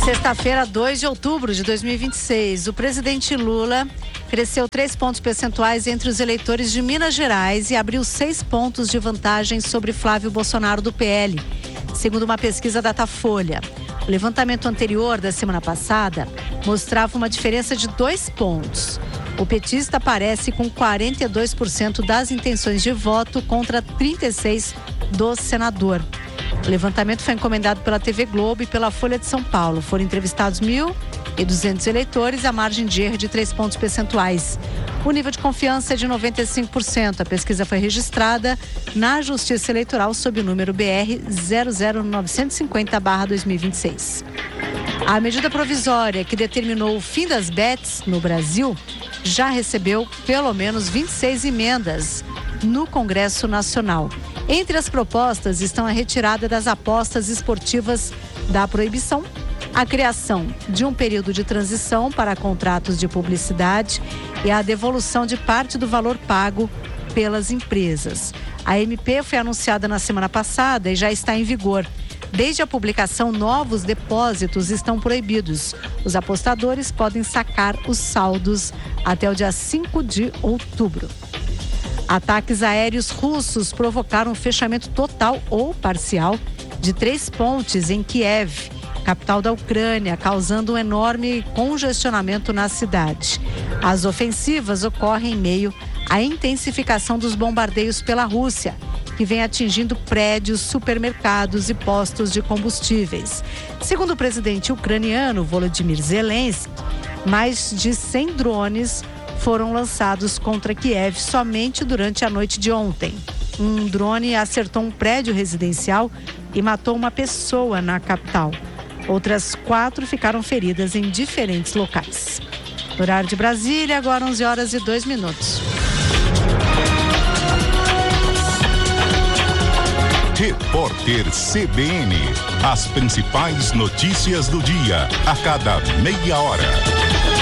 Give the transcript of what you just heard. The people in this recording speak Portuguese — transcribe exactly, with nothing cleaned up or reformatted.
Sexta-feira, dois de outubro de dois mil e vinte e seis, o presidente Lula cresceu três pontos percentuais entre os eleitores de Minas Gerais e abriu seis pontos de vantagem sobre Flávio Bolsonaro do P L, segundo uma pesquisa Datafolha. O levantamento anterior da semana passada mostrava uma diferença de dois pontos. O petista aparece com quarenta e dois por cento das intenções de voto contra trinta e seis por cento do senador. O levantamento foi encomendado pela T V Globo e pela Folha de São Paulo. Foram entrevistados mil e duzentos eleitores, a margem de erro de três pontos percentuais. O nível de confiança é de noventa e cinco por cento. A pesquisa foi registrada na Justiça Eleitoral sob o número B R zero zero nove cinco zero barra dois mil e vinte e seis. A medida provisória que determinou o fim das bets no Brasil já recebeu pelo menos vinte e seis emendas no Congresso Nacional. Entre as propostas estão a retirada das apostas esportivas da proibição, a criação de um período de transição para contratos de publicidade e a devolução de parte do valor pago pelas empresas. A M P foi anunciada na semana passada e já está em vigor. Desde a publicação, novos depósitos estão proibidos. Os apostadores podem sacar os saldos até o dia cinco de outubro. Ataques aéreos russos provocaram o fechamento total ou parcial de três pontes em Kiev, capital da Ucrânia, causando um enorme congestionamento na cidade. As ofensivas ocorrem em meio à intensificação dos bombardeios pela Rússia, que vem atingindo prédios, supermercados e postos de combustíveis. Segundo o presidente ucraniano Volodymyr Zelensky, mais de cem drones foram lançados contra Kiev somente durante a noite de ontem. Um drone acertou um prédio residencial e matou uma pessoa na capital. Outras quatro ficaram feridas em diferentes locais. Horário de Brasília, agora onze horas e dois minutos. Repórter C B N. As principais notícias do dia, a cada meia hora.